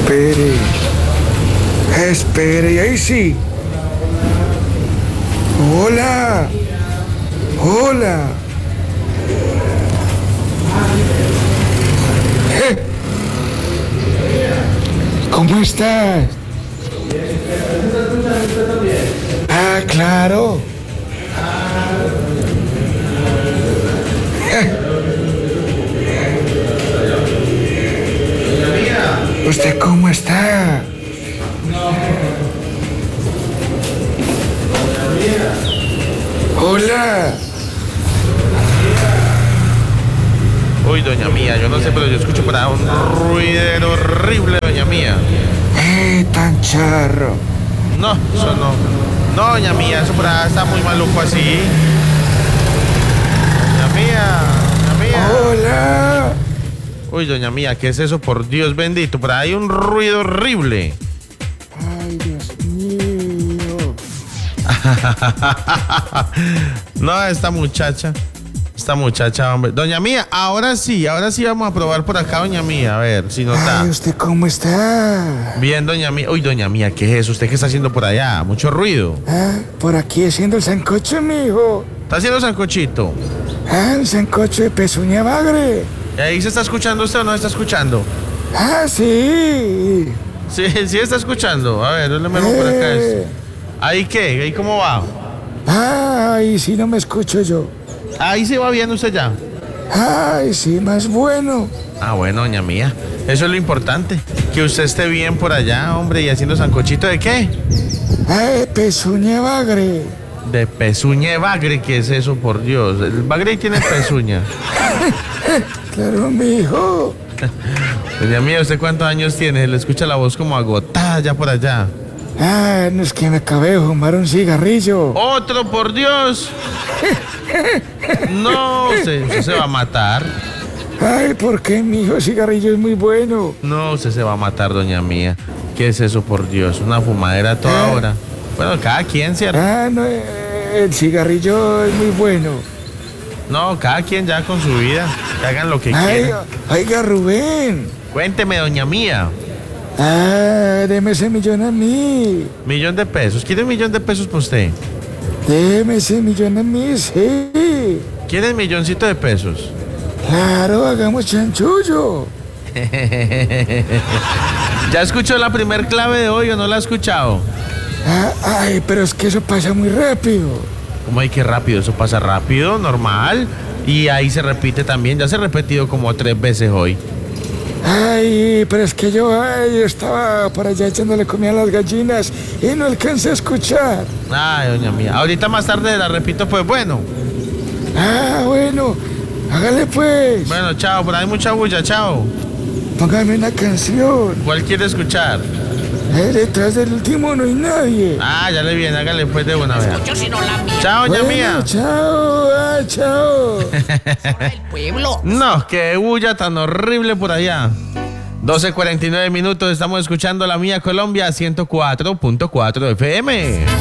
Espere, y ahí sí. Hola. ¿Cómo estás? Ah, claro. ¿Usted cómo está? Hola. Uy, doña mía, yo no sé, pero yo escucho por ahí un ruidero horrible, doña mía. Tan charro. No, eso no. No, doña mía, eso por ahí está muy maluco así. Doña mía. Hola. Uy, doña mía, ¿qué es eso? Por Dios bendito, por ahí hay un ruido horrible. Ay, Dios mío. No, esta muchacha, hombre. Doña mía, ahora sí vamos a probar por acá, doña mía, a ver si nos da. Ay, ¿usted cómo está? Bien, doña mía. Uy, doña mía, ¿qué es eso? ¿Usted qué está haciendo por allá? Mucho ruido. Por aquí haciendo el sancocho, mijo. ¿Está haciendo sancochito? El sancocho de pezuña bagre. ¿Y ahí se está escuchando usted o no está escuchando? Sí. Sí está escuchando. A ver, ¿dónde me por acá esto? ¿Ahí qué? ¿Ahí cómo va? Ay, sí, no me escucho yo. Ahí se va bien usted ya. Ay, sí, más bueno. Ah, bueno, doña mía. Eso es lo importante. Que usted esté bien por allá, hombre, y haciendo sancochito ¿de qué? Pezuña bagre. De pezuña de bagre, ¿qué es eso, por Dios? El bagre tiene pezuña. Claro, mijo. Doña mía, ¿usted cuántos años tiene? Le escucha la voz como agotada ya por allá. No es que me acabé de fumar un cigarrillo. ¡Otro, por Dios! No, usted se va a matar. Ay, ¿por qué, mijo? El cigarrillo es muy bueno. No, usted se va a matar, doña mía. ¿Qué es eso, por Dios? Una fumadera a toda hora. Bueno, cada quien, ¿cierto? No, el cigarrillo es muy bueno. No, cada quien ya con su vida. Que hagan lo que quieran. Oiga, Rubén. Cuénteme, doña mía. Deme ese millón a mí. $1.000.000 de pesos. ¿Quiere $1.000.000 para usted? Deme ese millón a mí, sí. ¿Quiere $1.000.000 de pesos? Claro, hagamos chanchullo. ¿Ya escuchó la primer clave de hoy o no la ha escuchado? Ay, pero es que eso pasa muy rápido. ¿Cómo hay que rápido? Eso pasa rápido, normal. Y ahí se repite también. Ya se ha repetido como 3 veces hoy. Ay, pero es que yo estaba por allá echándole comida a las gallinas y no alcancé a escuchar. Ay, doña mía. Ahorita más tarde la repito, pues bueno. Bueno, hágale pues. Bueno, chao, por ahí mucha bulla, chao. Póngame una canción. ¿Cuál quiere escuchar? Detrás del último no hay nadie. Ya le viene, hágale pues de una vez. Chao, doña mía. Chao. No, qué bulla tan horrible por allá. 12:49 minutos, estamos escuchando La Mía Colombia 104.4 FM.